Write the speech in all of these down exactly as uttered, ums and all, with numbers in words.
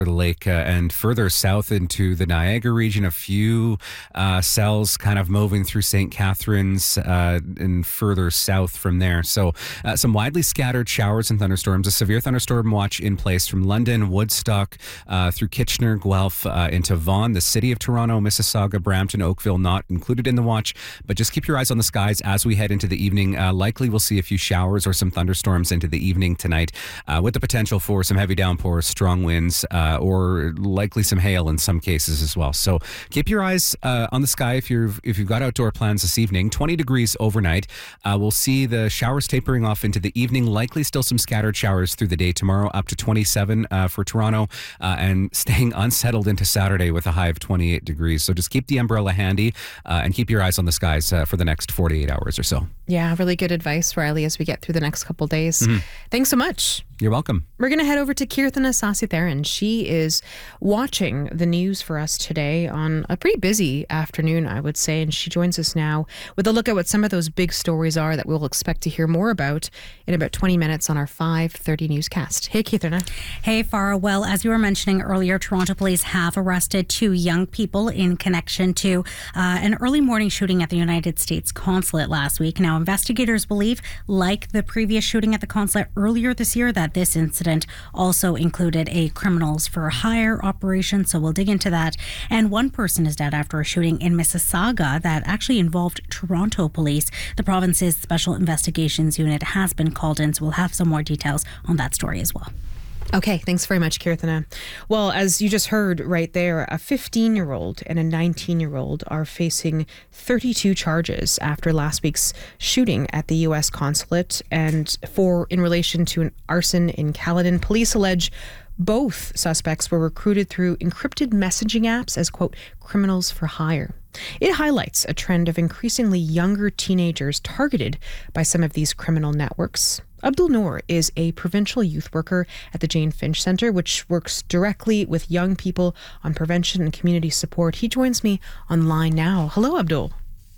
the lake uh, and further south into the Niagara region. A few uh, cells kind of moving through Saint Catharines uh, and further south from there. So uh, some widely scattered showers and thunderstorms. A severe thunderstorm watch in place from London, Woodstock, uh, through Kitchener, Guelph, uh, into Vaughan, the city of Toronto, Mississauga, Brampton, Oakville, not included in the watch. But just keep your eyes on the skies as we head into the evening. Uh, likely we'll see a few showers or some thunderstorms into the evening tonight, uh, with the potential for some heavy downpours, strong winds, uh, or likely some hail in some cases as well. So keep your eyes uh, on the sky if you've if you've got outdoor plans this evening. twenty degrees overnight. Uh, we'll see the showers tapering off into the evening. Likely still some scattered showers through the day tomorrow, up to twenty-seven uh, for Toronto, uh, and staying unsettled into Saturday with a high of twenty-eight degrees. So just keep the umbrella handy uh, and keep your eyes on the skies uh, for the next forty-eight hours or so. Yeah, really good advice, Riley, as we get through the next couple days. Mm-hmm. Thanks so much. You're welcome. We're going to head over to Kirthana Sasitharan. She is watching the news for us today on a pretty busy afternoon, I would say, and she joins us now with a look at what some of those big stories are that we'll expect to hear more about in about twenty minutes on our five thirty newscast. Hey, Kirthana. Hey, Farah. Well, as you were mentioning earlier, Toronto police have arrested two young people in connection to uh, an early morning shooting at the United States consulate last week. Now, investigators believe, like the previous shooting at the consulate earlier this year, that this incident also included a criminals for hire operation, so we'll dig into that. And one person is dead after a shooting in Mississauga that actually involved Toronto police. The province's Special Investigations Unit has been called in, so we'll have some more details on that story as well. Okay, thanks very much, Kirthana. Well, as you just heard right there, a fifteen-year-old and a nineteen-year-old are facing thirty-two charges after last week's shooting at the U S consulate, and for in relation to an arson in Caledon. Police allege both suspects were recruited through encrypted messaging apps as, quote, criminals for hire. It highlights a trend of increasingly younger teenagers targeted by some of these criminal networks. Abdul Noor is a provincial youth worker at the Jane Finch Centre, which works directly with young people on prevention and community support. He joins me online now. Hello, Abdul.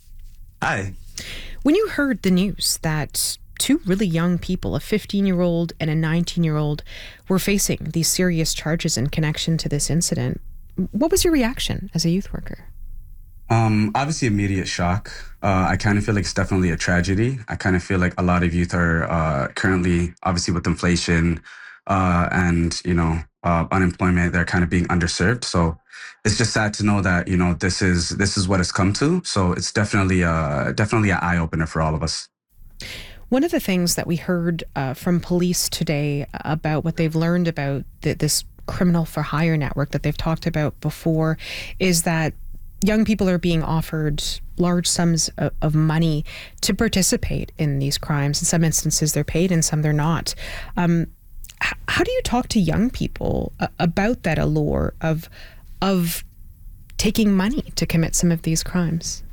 Hi. When you heard the news that two really young people, a fifteen-year-old and a nineteen-year-old, were facing these serious charges in connection to this incident, what was your reaction as a youth worker? Um, obviously, immediate shock. Uh, I kind of feel like it's definitely a tragedy. I kind of feel like a lot of youth are uh, currently, obviously with inflation uh, and, you know, uh, unemployment, they're kind of being underserved. So it's just sad to know that, you know, this is this is what it's come to. So it's definitely, uh, definitely an eye-opener for all of us. One of the things that we heard uh, from police today about what they've learned about the, this criminal for hire network that they've talked about before is that young people are being offered large sums of, of money to participate in these crimes. In some instances, they're paid, and some they're not. Um, h- how do you talk to young people uh, about that allure of of taking money to commit some of these crimes?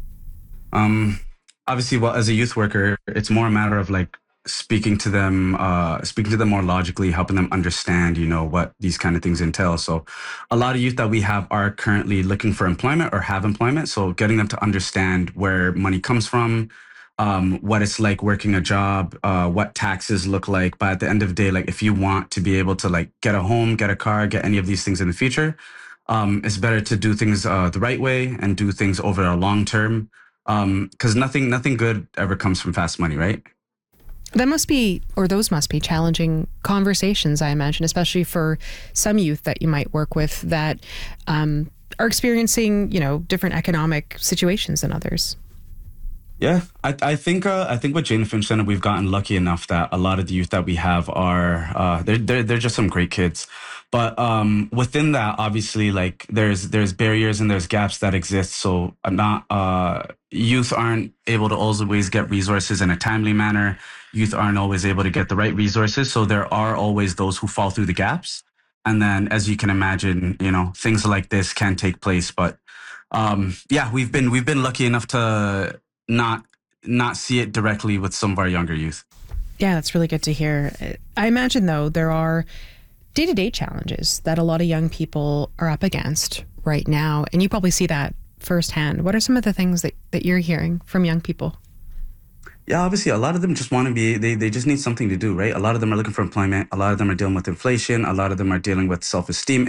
Um, obviously, well, as a youth worker, it's more a matter of like speaking to them, uh, speaking to them more logically, helping them understand, you know, what these kind of things entail. So a lot of youth that we have are currently looking for employment or have employment. So getting them to understand where money comes from, um, what it's like working a job, uh, what taxes look like. But at the end of the day, like if you want to be able to like get a home, get a car, get any of these things in the future, um, it's better to do things uh, the right way and do things over a long term. Um, because nothing, nothing good ever comes from fast money, right? That must be, or those must be challenging conversations, I imagine, especially for some youth that you might work with that um, are experiencing, you know, different economic situations than others. Yeah, I, I think uh, I think with Jane Finch Center, we've gotten lucky enough that a lot of the youth that we have are uh, they're they're they're just some great kids. But um, within that, obviously, like there's there's barriers and there's gaps that exist. So not uh, youth aren't able to always get resources in a timely manner. Youth aren't always able to get the right resources. So there are always those who fall through the gaps. And then, as you can imagine, you know, things like this can take place. But um, yeah, we've been we've been lucky enough to not not see it directly with some of our younger youth. Yeah, that's really good to hear. I imagine, though, there are day-to-day challenges that a lot of young people are up against right now, and you probably see that firsthand. What are some of the things that, that you're hearing from young people? Yeah, obviously, a lot of them just want to be, they, they just need something to do, right? A lot of them are looking for employment. A lot of them are dealing with inflation. A lot of them are dealing with self esteem